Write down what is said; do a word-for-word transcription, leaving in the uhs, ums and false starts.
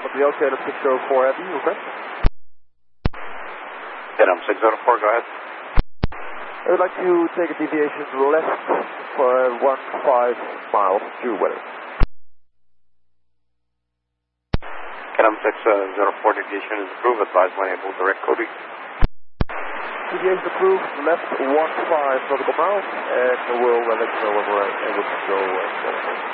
the O K, six oh four Heavy, okay. Denim six oh four, go ahead. I would like to take a deviation left for one five miles due weather. Denim six oh four, deviation is approved, advise when able direct coding. Deviation approved, left one five nautical miles, and we'll uh, let you know when we're able to go. Uh,